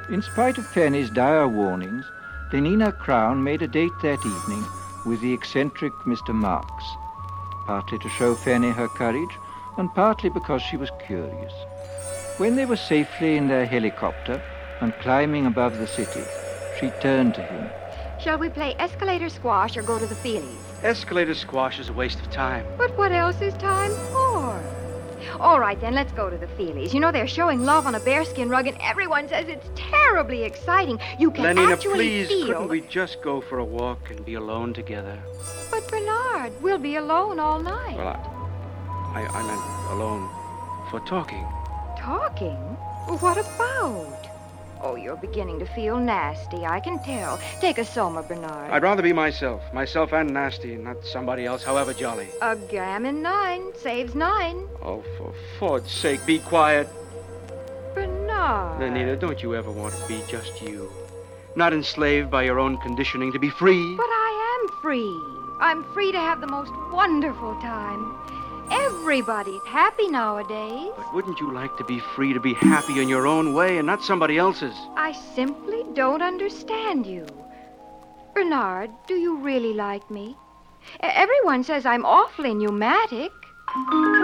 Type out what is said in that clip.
In spite of Fanny's dire warnings, Lenina Crown made a date that evening with the eccentric Mr. Marks, partly to show Fanny her courage, and partly because she was curious. When they were safely in their helicopter and climbing above the city, she turned to him. Shall we play escalator squash or go to the Feelies? Escalator squash is a waste of time. But what else is time for? All right, then, let's go to the Feelies. You know, they're showing love on a bearskin rug, and everyone says it's terribly exciting. You can Lenina, actually please, feel... couldn't we just go for a walk and be alone together? But, Bernard, we'll be alone all night. Well, I meant alone for talking. Talking? What about? Oh, you're beginning to feel nasty, I can tell. Take a Soma, Bernard. I'd rather be myself and nasty, not somebody else, however jolly. A gammon 9 saves 9. Oh, for Ford's sake, be quiet. Bernard. Lenina, don't you ever want to be just you? Not enslaved by your own conditioning, to be free. But I am free. I'm free to have the most wonderful time. Everybody's happy nowadays. But wouldn't you like to be free to be happy in your own way and not somebody else's? I simply don't understand you. Bernard, do you really like me? Everyone says I'm awfully pneumatic.